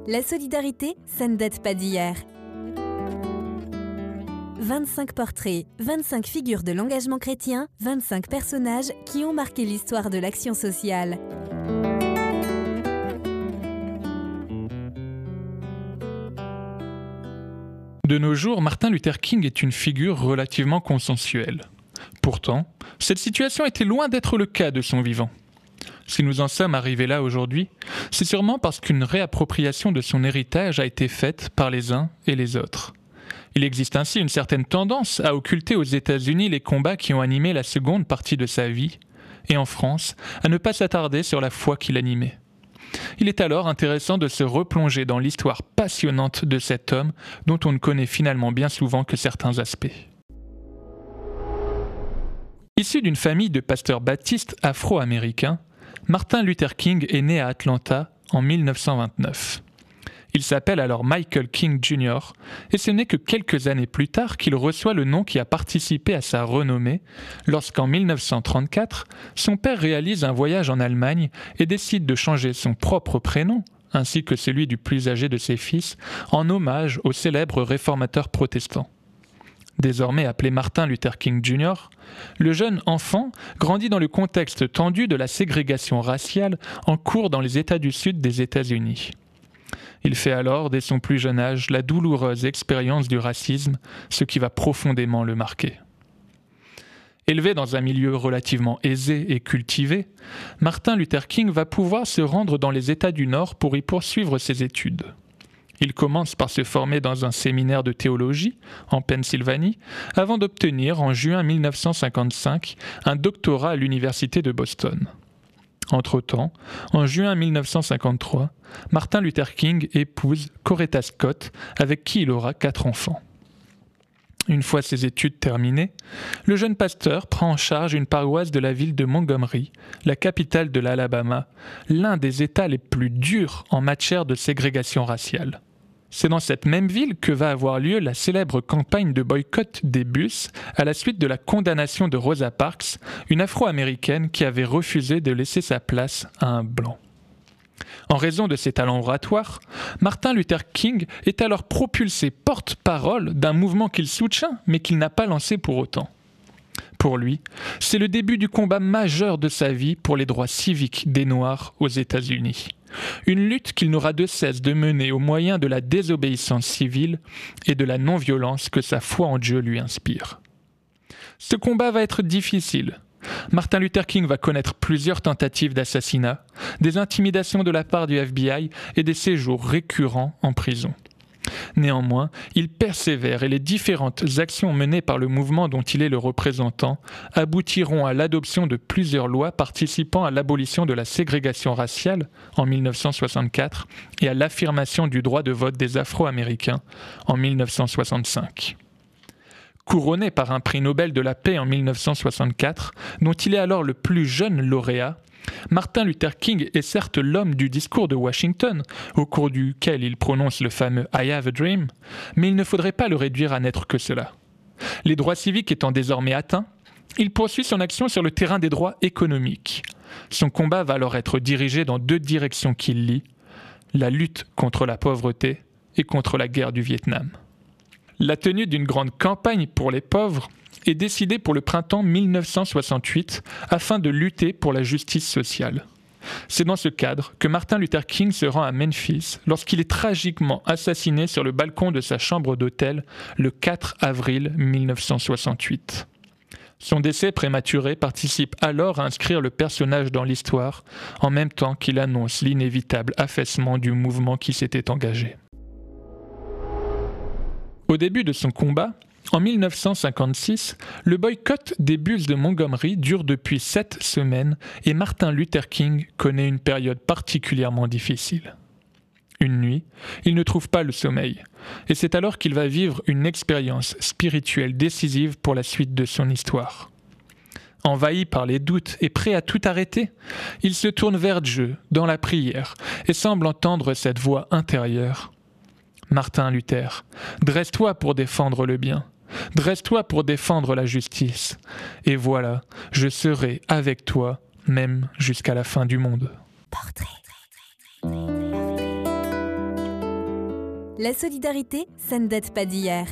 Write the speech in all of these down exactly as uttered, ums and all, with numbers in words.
La solidarité, ça ne date pas d'hier. vingt-cinq portraits, vingt-cinq figures de l'engagement chrétien, vingt-cinq personnages qui ont marqué l'histoire de l'action sociale. De nos jours, Martin Luther King est une figure relativement consensuelle. Pourtant, cette situation était loin d'être le cas de son vivant. Si nous en sommes arrivés là aujourd'hui, c'est sûrement parce qu'une réappropriation de son héritage a été faite par les uns et les autres. Il existe ainsi une certaine tendance à occulter aux États-Unis les combats qui ont animé la seconde partie de sa vie, et en France, à ne pas s'attarder sur la foi qu'il animait. Il est alors intéressant de se replonger dans l'histoire passionnante de cet homme dont on ne connaît finalement bien souvent que certains aspects. Issu d'une famille de pasteurs baptistes afro-américains, Martin Luther King est né à Atlanta en mille neuf cent vingt-neuf. Il s'appelle alors Michael King junior et ce n'est que quelques années plus tard qu'il reçoit le nom qui a participé à sa renommée lorsqu'en mille neuf cent trente-quatre, son père réalise un voyage en Allemagne et décide de changer son propre prénom, ainsi que celui du plus âgé de ses fils, en hommage au célèbre réformateur protestant. Désormais appelé Martin Luther King junior, le jeune enfant grandit dans le contexte tendu de la ségrégation raciale en cours dans les États du Sud des États-Unis. Il fait alors, dès son plus jeune âge, la douloureuse expérience du racisme, ce qui va profondément le marquer. Élevé dans un milieu relativement aisé et cultivé, Martin Luther King va pouvoir se rendre dans les États du Nord pour y poursuivre ses études. Il commence par se former dans un séminaire de théologie, en Pennsylvanie, avant d'obtenir, en juin mille neuf cent cinquante-cinq, un doctorat à l'université de Boston. Entre-temps, en juin mille neuf cent cinquante-trois, Martin Luther King épouse Coretta Scott, avec qui il aura quatre enfants. Une fois ses études terminées, le jeune pasteur prend en charge une paroisse de la ville de Montgomery, la capitale de l'Alabama, l'un des États les plus durs en matière de ségrégation raciale. C'est dans cette même ville que va avoir lieu la célèbre campagne de boycott des bus à la suite de la condamnation de Rosa Parks, une afro-américaine qui avait refusé de laisser sa place à un blanc. En raison de ses talents oratoires, Martin Luther King est alors propulsé porte-parole d'un mouvement qu'il soutient mais qu'il n'a pas lancé pour autant. Pour lui, c'est le début du combat majeur de sa vie pour les droits civiques des Noirs aux États-Unis. Une lutte qu'il n'aura de cesse de mener au moyen de la désobéissance civile et de la non-violence que sa foi en Dieu lui inspire. Ce combat va être difficile. Martin Luther King va connaître plusieurs tentatives d'assassinat, des intimidations de la part du F B I et des séjours récurrents en prison. Néanmoins, il persévère et les différentes actions menées par le mouvement dont il est le représentant aboutiront à l'adoption de plusieurs lois participant à l'abolition de la ségrégation raciale en mille neuf cent soixante-quatre et à l'affirmation du droit de vote des Afro-Américains en mille neuf cent soixante-cinq. Couronné par un prix Nobel de la paix en mille neuf cent soixante-quatre, dont il est alors le plus jeune lauréat, Martin Luther King est certes l'homme du discours de Washington, au cours duquel il prononce le fameux « I have a dream », mais il ne faudrait pas le réduire à n'être que cela. Les droits civiques étant désormais atteints, il poursuit son action sur le terrain des droits économiques. Son combat va alors être dirigé dans deux directions qu'il lie, la lutte contre la pauvreté et contre la guerre du Vietnam. La tenue d'une grande campagne pour les pauvres est décidée pour le printemps mille neuf cent soixante-huit afin de lutter pour la justice sociale. C'est dans ce cadre que Martin Luther King se rend à Memphis lorsqu'il est tragiquement assassiné sur le balcon de sa chambre d'hôtel le quatre avril mille neuf cent soixante-huit. Son décès prématuré participe alors à inscrire le personnage dans l'histoire, en même temps qu'il annonce l'inévitable affaissement du mouvement qui s'était engagé. Au début de son combat, en mille neuf cent cinquante-six, le boycott des bus de Montgomery dure depuis sept semaines et Martin Luther King connaît une période particulièrement difficile. Une nuit, il ne trouve pas le sommeil, et c'est alors qu'il va vivre une expérience spirituelle décisive pour la suite de son histoire. Envahi par les doutes et prêt à tout arrêter, il se tourne vers Dieu dans la prière et semble entendre cette voix intérieure. « Martin Luther, dresse-toi pour défendre le bien. Dresse-toi pour défendre la justice. Et voilà, je serai avec toi, même jusqu'à la fin du monde. » Portrait. La solidarité, ça ne date pas d'hier.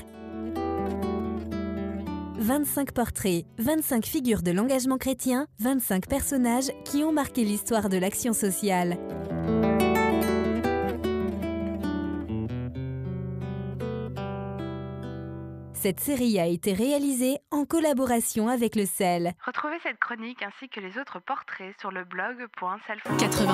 vingt-cinq portraits, vingt-cinq figures de l'engagement chrétien, vingt-cinq personnages qui ont marqué l'histoire de l'action sociale. Cette série a été réalisée en collaboration avec le C E L. Retrouvez cette chronique ainsi que les autres portraits sur le blog point selfo.